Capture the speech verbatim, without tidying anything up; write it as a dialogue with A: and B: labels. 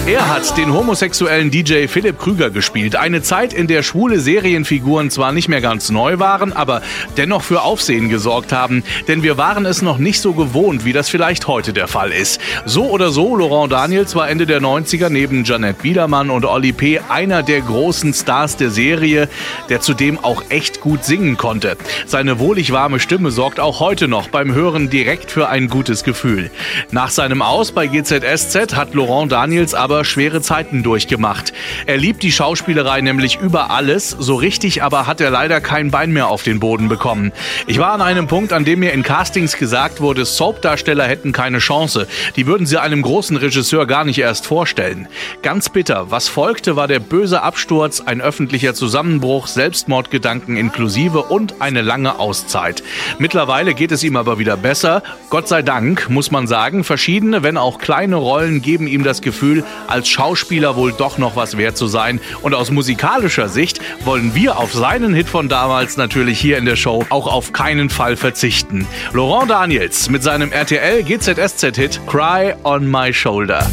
A: Er hat den homosexuellen D J Philipp Krüger gespielt. Eine Zeit, in der schwule Serienfiguren zwar nicht mehr ganz neu waren, aber dennoch für Aufsehen gesorgt haben. Denn wir waren es noch nicht so gewohnt, wie das vielleicht heute der Fall ist. So oder so, Laurent Daniels war Ende der neunziger neben Jeanette Biedermann und Oli P. einer der großen Stars der Serie, der zudem auch echt gut singen konnte. Seine wohlig warme Stimme sorgt auch heute noch beim Hören direkt für ein gutes Gefühl. Nach seinem Aus bei G Z S Z hat Laurent Daniels aber schwere Zeiten durchgemacht. Er liebt die Schauspielerei nämlich über alles, so richtig aber hat er leider kein Bein mehr auf den Boden bekommen. Ich war an einem Punkt, an dem mir in Castings gesagt wurde, Soap-Darsteller hätten keine Chance. Die würden sie einem großen Regisseur gar nicht erst vorstellen. Ganz bitter. Was folgte, war der böse Absturz, ein öffentlicher Zusammenbruch, Selbstmordgedanken inklusive und eine lange Auszeit. Mittlerweile geht es ihm aber wieder besser. Gott sei Dank, muss man sagen, verschiedene, wenn auch kleine Rollen geben ihm das Gefühl, als Schauspieler wohl doch noch was wert zu sein. Und aus musikalischer Sicht wollen wir auf seinen Hit von damals natürlich hier in der Show auch auf keinen Fall verzichten. Laurent Daniels mit seinem R T L G Z S Z-Hit Cry on My Shoulder.